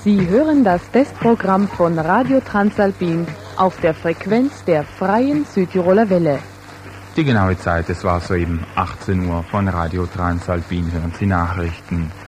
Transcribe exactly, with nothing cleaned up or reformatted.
Sie hören das Testprogramm von Radio Transalpin auf der Frequenz der Freien Südtiroler Welle. Die genaue Zeit, es war soeben achtzehn Uhr von Radio Transalpin, hören Sie Nachrichten.